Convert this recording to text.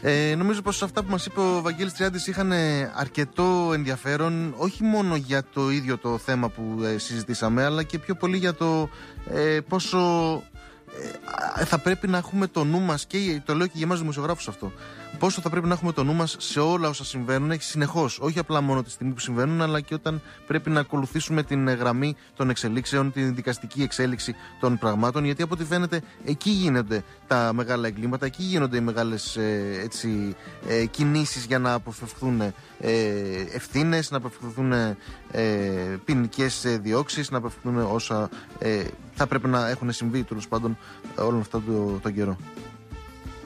Νομίζω πως αυτά που μας είπε ο Βαγγέλης Τριάντης είχαν αρκετό ενδιαφέρον, όχι μόνο για το ίδιο το θέμα που συζητήσαμε, αλλά και πιο πολύ για το πόσο θα πρέπει να έχουμε το νου μας, και το λέω και για εμάς δημοσιογράφους αυτό, πόσο θα πρέπει να έχουμε το νου μας σε όλα όσα συμβαίνουν συνεχώς, όχι απλά μόνο τη στιγμή που συμβαίνουν, αλλά και όταν πρέπει να ακολουθήσουμε την γραμμή των εξελίξεων, την δικαστική εξέλιξη των πραγμάτων, γιατί από ό,τι φαίνεται εκεί γίνονται τα μεγάλα εγκλήματα, εκεί γίνονται οι μεγάλες κινήσεις για να αποφευχθούν ευθύνες, να αποφευχθούν ποινικές διώξεις, να αποφευχθούν όσα θα πρέπει να έχουν συμβεί τέλος πάντων όλον αυτόν τον καιρό.